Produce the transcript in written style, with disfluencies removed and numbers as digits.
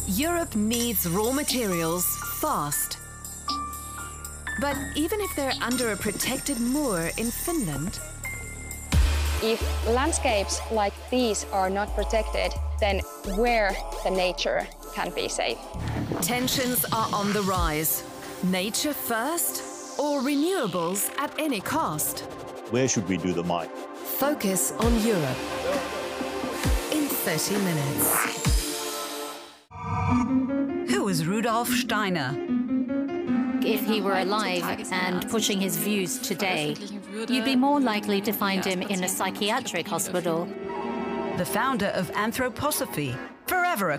Europe needs raw materials fast. But even if they're under a protected moor in Finland, if landscapes like these are not protected, then where the nature can be safe? tensions are on the rise. Nature first or renewables at any cost? Where should we do the mine? Focus on Europe in 30 minutes. Who is Rudolf Steiner? If he were alive and pushing his views today, you'd be more likely to find him in a psychiatric hospital. The founder of anthroposophy, forever a